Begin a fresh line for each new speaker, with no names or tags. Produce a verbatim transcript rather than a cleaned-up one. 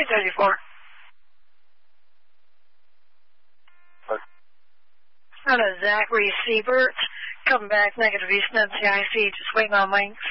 three thirty-four. Hello, Zachary Siebert. Coming back, negative East N C I C, just waiting on wings.